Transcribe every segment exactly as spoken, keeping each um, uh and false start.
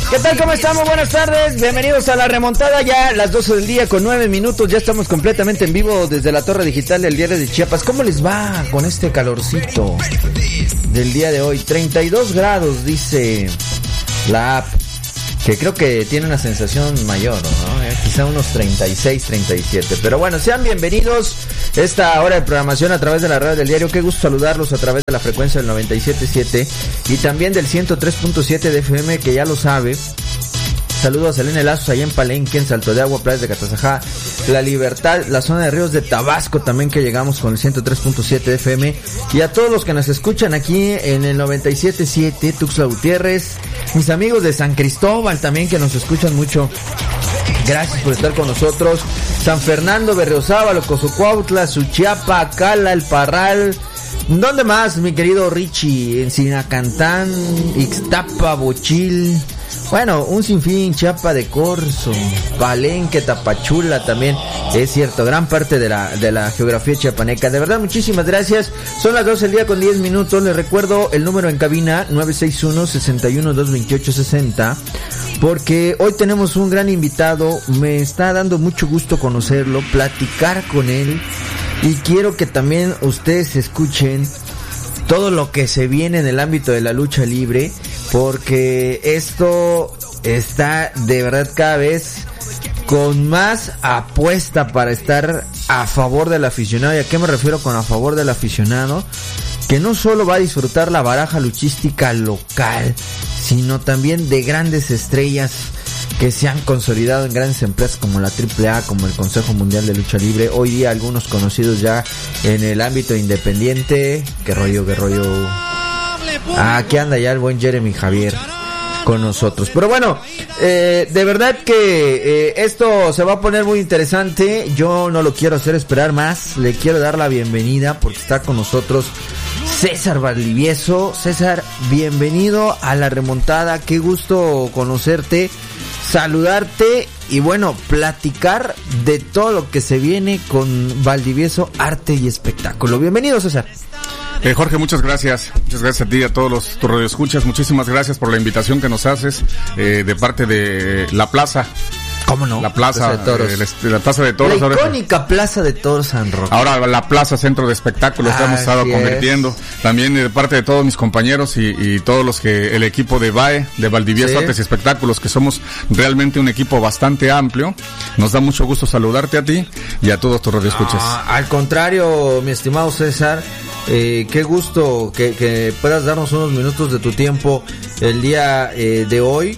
¿Qué tal? ¿Cómo estamos? Buenas tardes, bienvenidos a La Remontada, ya las doce del día con nueve minutos, ya estamos completamente en vivo desde la Torre Digital del Diario de Chiapas. ¿Cómo les va con este calorcito del día de hoy? treinta y dos grados, dice la app, que creo que tiene una sensación mayor, ¿no? Eh, quizá unos treinta y seis, treinta y siete. Pero bueno, sean bienvenidos a esta hora de programación a través de la radio del diario. Qué gusto saludarlos a través de la frecuencia del noventa y siete punto siete y también del ciento tres punto siete de F M, que ya lo sabe. Saludos a Selene Lazos allá en Palenque, en Salto de Agua, Playas de Catazajá, La Libertad, la zona de Ríos de Tabasco también, que llegamos con el ciento tres punto siete de F M, y a todos los que nos escuchan aquí en el noventa y siete punto siete, Tuxtla Gutiérrez, mis amigos de San Cristóbal también que nos escuchan mucho. Gracias por estar con nosotros. San Fernando, Berriozábal, Cozocuautla, Suchiapa, Cala, El Parral. ¿Dónde más, mi querido Richie? En Sinacantán, Ixtapa, Bochil. Bueno, un sinfín, Chiapa de Corzo, Palenque, Tapachula también, es cierto, gran parte de la de la geografía chiapaneca. De verdad, muchísimas gracias. Son las doce del día con diez minutos. Les recuerdo el número en cabina, nueve seis uno, seis uno dos, dos ocho seis cero, porque hoy tenemos un gran invitado. Me está dando mucho gusto conocerlo, platicar con él, y quiero que también ustedes escuchen todo lo que se viene en el ámbito de la lucha libre, porque esto está de verdad cada vez con más apuesta para estar a favor del aficionado. ¿Y a qué me refiero con a favor del aficionado? Que no solo va a disfrutar la baraja luchística local, sino también de grandes estrellas que se han consolidado en grandes empresas como la triple A, como el Consejo Mundial de Lucha Libre. Hoy día algunos conocidos ya en el ámbito independiente. Qué rollo, qué rollo. Ah, aquí anda ya el buen Jeremy Javier con nosotros. Pero bueno, eh, de verdad que eh, esto se va a poner muy interesante. Yo no lo quiero hacer esperar más. Le quiero dar la bienvenida porque está con nosotros César Valdivieso. César, bienvenido a La Remontada. Qué gusto conocerte, saludarte y bueno, platicar de todo lo que se viene con Valdivieso Arte y Espectáculo. Bienvenido, César. Eh, Jorge, muchas gracias. Muchas gracias a ti y a todos los tus radioescuchas. Muchísimas gracias por la invitación que nos haces eh, de parte de La Plaza. ¿Cómo no? La Plaza, Plaza de Toros. Eh, la Plaza de Toros. La icónica ahora, Plaza de Toros San Roque. Ahora la Plaza Centro de Espectáculos que hemos estado convirtiendo. También de parte de todos mis compañeros y, y todos los que, el equipo de V A E, de Valdivieso sí. Artes y Espectáculos, que somos realmente un equipo bastante amplio. Nos da mucho gusto saludarte a ti y a todos tus radioescuchas. Ah, al contrario, mi estimado César, eh, qué gusto que, que puedas darnos unos minutos de tu tiempo el día eh, de hoy.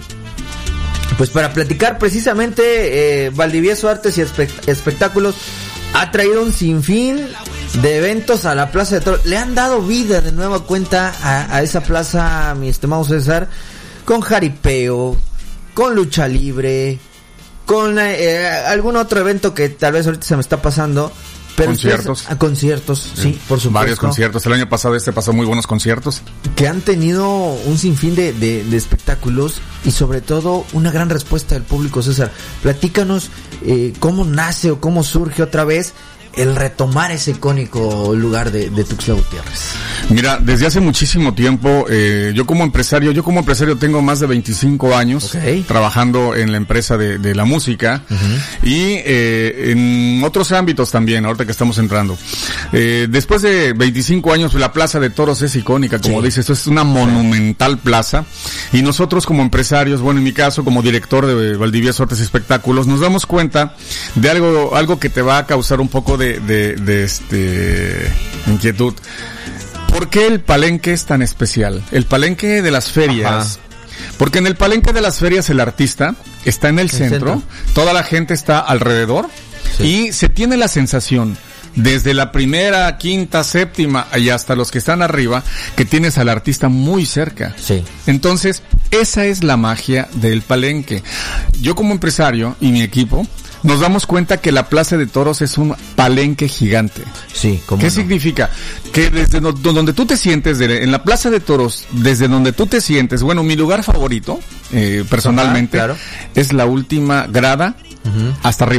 Pues para platicar precisamente, eh, Valdivieso Artes y Espe- Espectáculos ha traído un sinfín de eventos a la Plaza de Toros. Le han dado vida de nueva cuenta a, a esa plaza, mi estimado César, con jaripeo, con lucha libre, con eh, algún otro evento que tal vez ahorita se me está pasando. Pero conciertos. Ustedes, a conciertos, sí, sí, por supuesto. Varios conciertos. El año pasado este pasó muy buenos conciertos. Que han tenido un sinfín de, de, de espectáculos y sobre todo una gran respuesta del público, César. Platícanos eh, cómo nace o cómo surge otra vez el retomar ese icónico lugar de, de Tuxtla Gutiérrez. Mira, desde hace muchísimo tiempo, eh, yo como empresario, yo como empresario tengo más de veinticinco años okay. trabajando en la empresa de, de la música uh-huh. y eh, en otros ámbitos también, ahorita que estamos entrando. Eh, después de veinticinco años, la Plaza de Toros es icónica, como sí. dices, esto es una monumental plaza y nosotros como empresarios, bueno, en mi caso como director de Valdivieso Artes y Espectáculos, nos damos cuenta de algo, algo que te va a causar un poco de De, de, de este inquietud. ¿Por qué el palenque es tan especial? El palenque de las ferias. Ajá. Porque en el palenque de las ferias el artista está en el, el centro, centro, toda la gente está alrededor sí. y se tiene la sensación desde la primera, quinta, séptima y hasta los que están arriba que tienes al artista muy cerca. Sí. Entonces, esa es la magia del palenque. Yo como empresario y mi equipo nos damos cuenta que la Plaza de Toros es un palenque gigante. Sí, ¿cómo ¿Qué no? significa? Que desde no, donde tú te sientes, de, en la Plaza de Toros, desde donde tú te sientes, bueno, mi lugar favorito, eh, personalmente, Ajá, claro. es la última grada uh-huh. hasta arriba.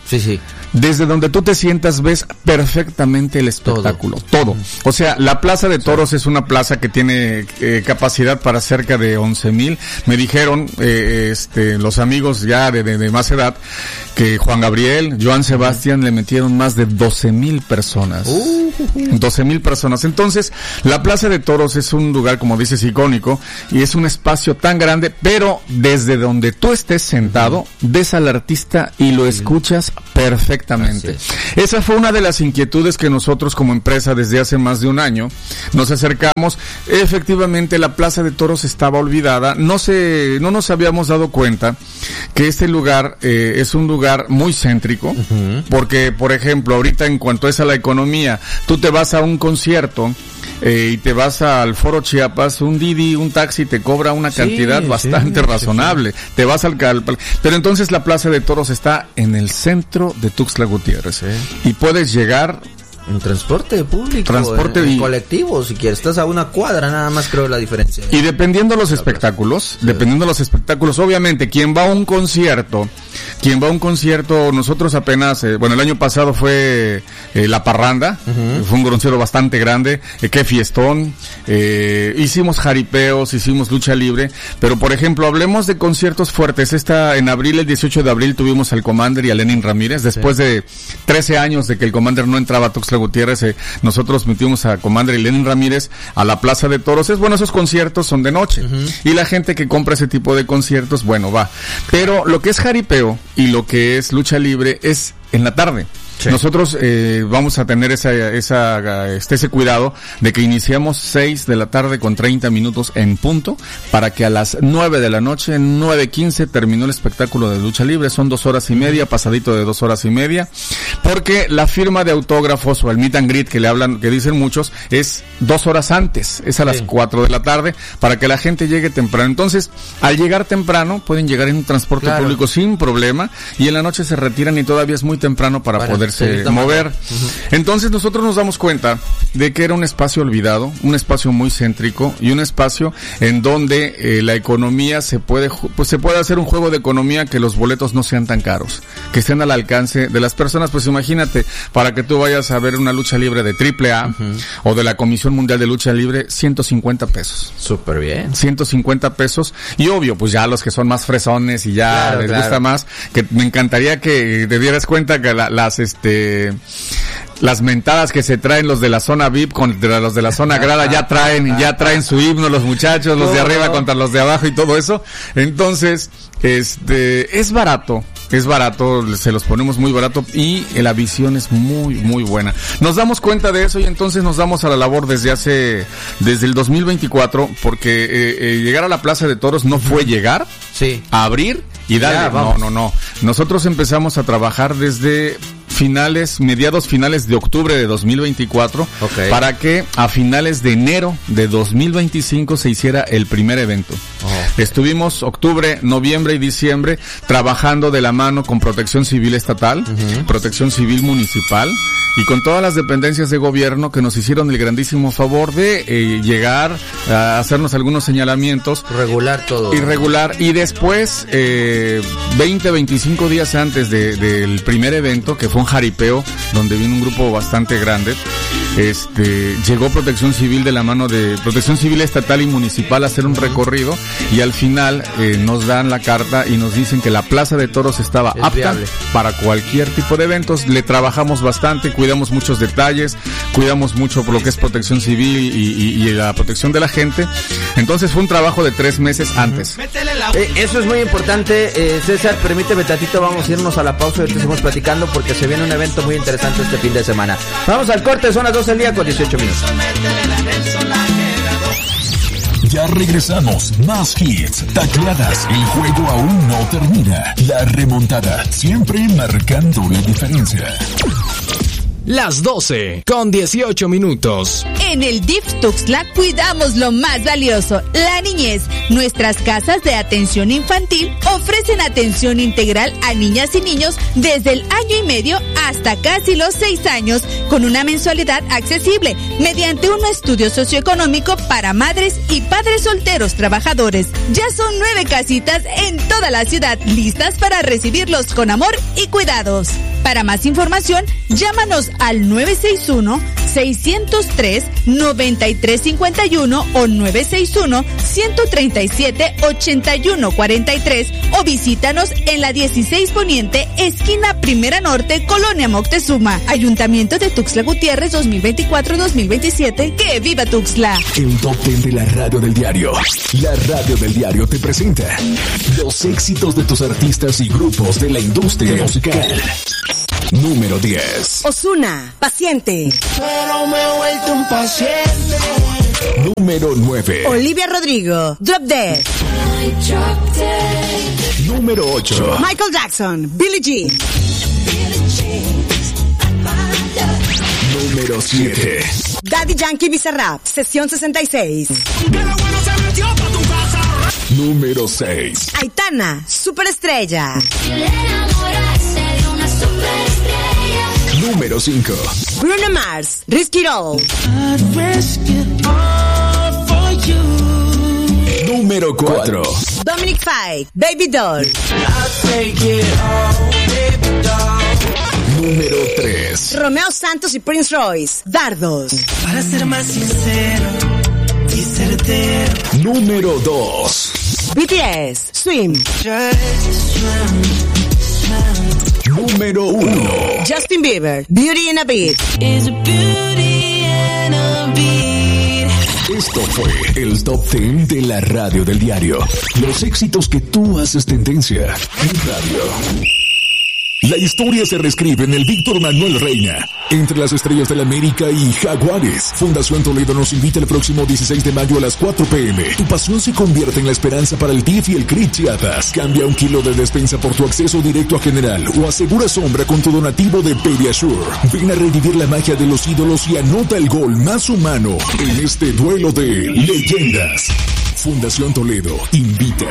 Sí, sí. Desde donde tú te sientas ves perfectamente el espectáculo, todo. todo. O sea, la Plaza de Toros sí. es una plaza que tiene eh, capacidad para cerca de once mil. Me dijeron eh, este, los amigos ya de, de, de más edad que Juan Gabriel, Joan Sebastián uh-huh. le metieron más de doce mil personas. Uh, uh, uh. doce mil personas. Entonces, la Plaza de Toros es un lugar, como dices, icónico y es un espacio tan grande, pero desde donde tú estés sentado, uh-huh. ves al artista y lo escuchas perfectamente. Exactamente. Esa fue una de las inquietudes que nosotros como empresa desde hace más de un año nos acercamos. Efectivamente, la Plaza de Toros estaba olvidada. No se, no nos habíamos dado cuenta que este lugar eh, es un lugar muy céntrico, uh-huh. porque, por ejemplo, ahorita en cuanto es a la economía, tú te vas a un concierto Eh, y te vas al Foro Chiapas, un Didi, un taxi te cobra una cantidad sí, bastante sí, razonable. Sí, sí. Te vas al, al... Pero entonces la Plaza de Toros está en el centro de Tuxtla Gutiérrez. Sí. Y puedes llegar... En transporte público, transporte en, en y... colectivo, si quieres, estás a una cuadra, nada más creo la diferencia. Y dependiendo de los espectáculos, sí. dependiendo de los espectáculos, obviamente, quien va a un concierto, quien va a un concierto, nosotros apenas, eh, bueno, el año pasado fue eh, La Parranda, uh-huh. fue un concierto bastante grande, eh, qué fiestón, eh, hicimos jaripeos, hicimos lucha libre, pero por ejemplo, hablemos de conciertos fuertes. Esta, en abril, el dieciocho de abril, tuvimos al Commander y a Lenin Ramírez, después sí. de trece años de que el Commander no entraba a Tuxtla Gutiérrez, eh, nosotros metimos a Commander y Lenin Ramírez a la Plaza de Toros. Es bueno, esos conciertos son de noche, uh-huh. y la gente que compra ese tipo de conciertos, bueno, va. Pero lo que es jaripeo y lo que es lucha libre es en la tarde. Sí. Nosotros eh, vamos a tener esa, esa, este, ese cuidado de que iniciamos seis de la tarde con treinta minutos en punto, para que a las nueve de la noche, nueve quince, terminó el espectáculo de lucha libre. Son dos horas y media, pasadito de dos horas y media, porque la firma de autógrafos o el meet and greet que le hablan, que dicen muchos, es dos horas antes, es a las sí. cuatro de la tarde, para que la gente llegue temprano. Entonces, al llegar temprano, pueden llegar en un transporte claro. público sin problema, y en la noche se retiran y todavía es muy temprano para, para poder se mover. Uh-huh. Entonces nosotros nos damos cuenta de que era un espacio olvidado, un espacio muy céntrico y un espacio en donde eh, la economía se puede, pues se puede hacer un juego de economía, que los boletos no sean tan caros, que estén al alcance de las personas. Pues imagínate, para que tú vayas a ver una lucha libre de triple A uh-huh. o de la Comisión Mundial de Lucha Libre, ciento cincuenta pesos. Súper bien. ciento cincuenta pesos. Y obvio, pues ya los que son más fresones y ya claro, les claro. gusta más, que me encantaría que te dieras cuenta que la, las, este, las mentadas que se traen los de la zona V I P contra los de la zona grada, ya traen, ya traen su himno los muchachos, los de arriba contra los de abajo y todo eso. Entonces, este, es barato. Es barato, se los ponemos muy barato y la visión es muy, muy buena. Nos damos cuenta de eso y entonces nos damos a la labor desde hace, desde el dos mil veinticuatro, porque eh, eh, llegar a la Plaza de Toros no fue llegar, sí. a abrir y darle. Ya, no, no, no. Nosotros empezamos a trabajar desde finales, mediados finales de octubre de dos mil veinticuatro, okay. para que a finales de enero de dos mil veinticinco se hiciera el primer evento. Okay. Estuvimos octubre, noviembre y diciembre trabajando de la mano con Protección Civil Estatal, uh-huh. Protección Civil Municipal y con todas las dependencias de gobierno que nos hicieron el grandísimo favor de eh, llegar a hacernos algunos señalamientos. Regular todo. Y regular. Y después, eh, veinte, veinticinco días antes de, del primer evento, que fue un jaripeo, donde vino un grupo bastante grande, este, llegó Protección Civil de la mano de Protección Civil Estatal y Municipal a hacer un recorrido, y al final eh, nos dan la carta y nos dicen que la Plaza de Toros estaba es apta viable para cualquier tipo de eventos. Le trabajamos bastante, cuidamos muchos detalles, cuidamos mucho por lo que es Protección Civil y, y, y la protección de la gente. Entonces fue un trabajo de tres meses antes. Eh, eso es muy importante, eh, César, permíteme tantito, vamos a irnos a la pausa y ahorita seguimos platicando porque se viene un evento muy interesante este fin de semana. Vamos al corte, son las doce del día con dieciocho minutos. Ya regresamos, más hits, tacleadas, el juego aún no termina. La remontada, siempre marcando la diferencia. Las doce con dieciocho minutos. En el D I F Tuxtla cuidamos lo más valioso, la niñez. Nuestras casas de atención infantil ofrecen atención integral a niñas y niños desde el año y medio hasta casi los seis años con una mensualidad accesible mediante un estudio socioeconómico para madres y padres solteros trabajadores. Ya son nueve casitas en toda la ciudad listas para recibirlos con amor y cuidados. Para más información, llámanos al nueve seis uno, seis cero tres, nueve tres cinco uno o nueve seis uno, uno tres siete, ocho uno cuatro tres o visítanos en la dieciséis Poniente, esquina Primera Norte, Colonia Moctezuma. Ayuntamiento de Tuxtla Gutiérrez dos mil veinticuatro dos mil veintisiete. ¡Que viva Tuxtla! El top diez de la radio del diario. La radio del diario te presenta los éxitos de tus artistas y grupos de la industria musical. Número diez. Ozuna, Paciente. Pero me he vuelto un paciente. Número nueve. Olivia Rodrigo, Drop Dead. Número ocho. Michael Jackson, Billie Jean. Número siete. Daddy Yankee Bizarrap, Sesión sesenta y seis. Número seis. Aitana, Superestrella. Número cinco. Bruno Mars, Risk It All. Número cuatro. Dominic Fike, Baby Doll. Número tres. Romeo Santos y Prince Royce, Dardos. Para ser más sincero y certero. Número dos. B T S, Swim. Número uno. Justin Bieber, Beauty and a Beat. Esto fue el Top diez de la radio del diario. Los éxitos que tú haces tendencia en radio. La historia se reescribe en el Víctor Manuel Reina. Entre las estrellas del América y Jaguares. Fundación Toledo nos invita el próximo dieciséis de mayo a las cuatro pm. Tu pasión se convierte en la esperanza para el T I F y el C R I Chiapas. Cambia un kilo de despensa por tu acceso directo a General o asegura sombra con tu donativo de Pediasure. Ven a revivir la magia de los ídolos y anota el gol más humano en este duelo de leyendas. Fundación Toledo invita.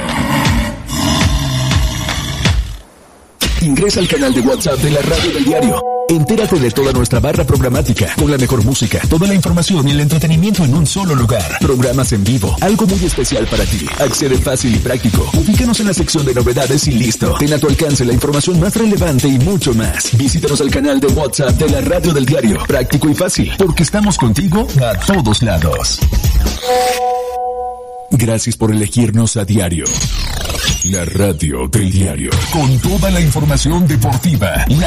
Ingresa al canal de WhatsApp de la radio del diario. Entérate de toda nuestra barra programática, con la mejor música, toda la información y el entretenimiento en un solo lugar. Programas en vivo, algo muy especial para ti. Accede fácil y práctico. Ubícanos en la sección de novedades y listo. Ten a tu alcance la información más relevante y mucho más. Visítanos al canal de WhatsApp de la radio del diario. Práctico y fácil, porque estamos contigo a todos lados. Gracias por elegirnos a diario. La radio del diario. Con toda la información deportiva. La